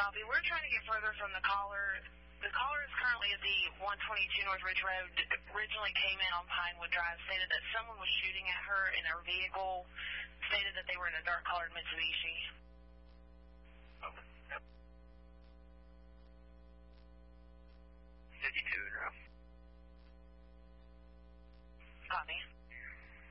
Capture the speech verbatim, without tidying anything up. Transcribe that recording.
Copy. We're trying to get further from the caller. The caller is currently at the one twenty-two North Ridge Road. Originally came in on Pinewood Drive, stated that someone was shooting at her in her vehicle, stated that they were in a dark-colored Mitsubishi.